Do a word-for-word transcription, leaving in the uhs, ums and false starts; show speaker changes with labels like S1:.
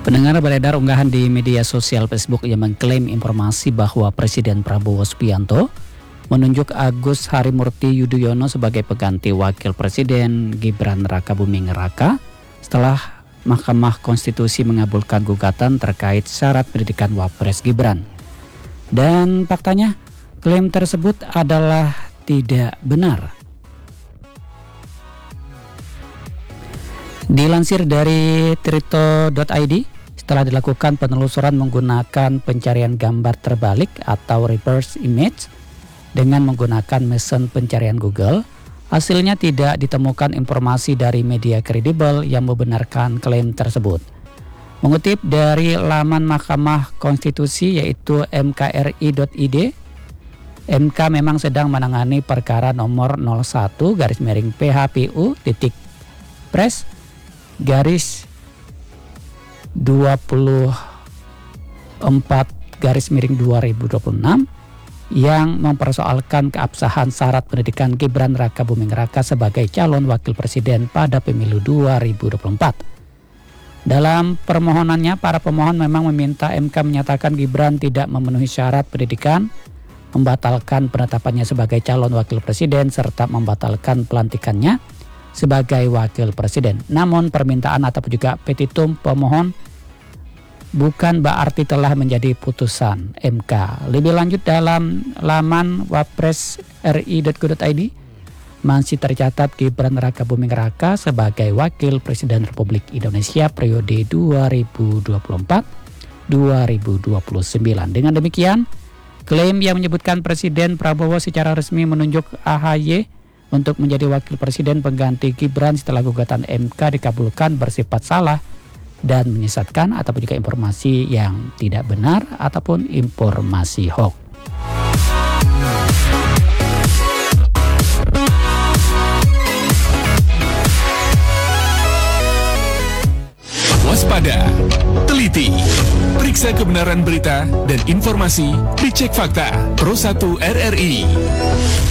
S1: Pendengar, beredar unggahan di media sosial Facebook yang mengklaim informasi bahwa Presiden Prabowo Subianto menunjuk Agus Harimurti Yudhoyono sebagai pengganti Wakil Presiden Gibran Rakabuming Raka setelah Mahkamah Konstitusi mengabulkan gugatan terkait syarat pendidikan Wapres Gibran. Dan faktanya, klaim tersebut adalah tidak benar. Dilansir dari Tirto dot i d, setelah dilakukan penelusuran menggunakan pencarian gambar terbalik atau reverse image dengan menggunakan mesin pencarian Google, hasilnya tidak ditemukan informasi dari media kredibel yang membenarkan klaim tersebut. Mengutip dari laman Mahkamah Konstitusi yaitu m k r i dot i d, M K memang sedang menangani perkara nomor nol satu garis miring P H P U titik pres garis dua puluh empat garis miring dua ribu dua puluh enam yang mempersoalkan keabsahan syarat pendidikan Gibran Rakabuming Raka sebagai calon wakil presiden pada pemilu dua ribu dua puluh empat. Dalam permohonannya, para pemohon memang meminta M K menyatakan Gibran tidak memenuhi syarat pendidikan, membatalkan penetapannya sebagai calon wakil presiden, serta membatalkan pelantikannya sebagai wakil presiden. Namun permintaan ataupun juga petitum pemohon bukan berarti telah menjadi putusan M K. Lebih lanjut dalam laman wapres r i dot go dot i d, masih tercatat Gibran Rakabuming Raka sebagai wakil presiden Republik Indonesia periode dua ribu dua puluh empat sampai dua ribu dua puluh sembilan. Dengan demikian, klaim yang menyebutkan Presiden Prabowo secara resmi menunjuk A H Y untuk menjadi wakil presiden pengganti Gibran setelah gugatan M K dikabulkan bersifat salah dan menyesatkan ataupun juga informasi yang tidak benar ataupun informasi hoax.
S2: Waspada, teliti, periksa kebenaran berita dan informasi, dicek fakta. Pro satu R R I.